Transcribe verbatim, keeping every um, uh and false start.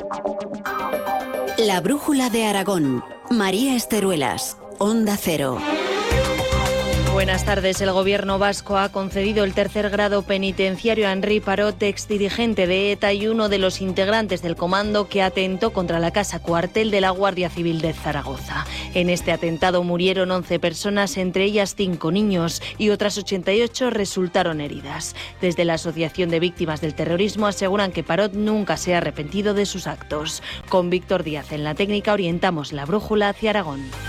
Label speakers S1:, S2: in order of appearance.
S1: La brújula de Aragón. María Esteruelas, Onda Cero.
S2: Buenas tardes. El gobierno vasco ha concedido el tercer grado penitenciario a Henri Parot, exdirigente de ETA y uno de los integrantes del comando que atentó contra la casa cuartel de la Guardia Civil de Zaragoza. En este atentado murieron once personas, entre ellas cinco niños, y otras ochenta y ocho resultaron heridas. Desde la Asociación de Víctimas del Terrorismo aseguran que Parot nunca se ha arrepentido de sus actos. Con Víctor Díaz en la técnica orientamos la brújula hacia Aragón.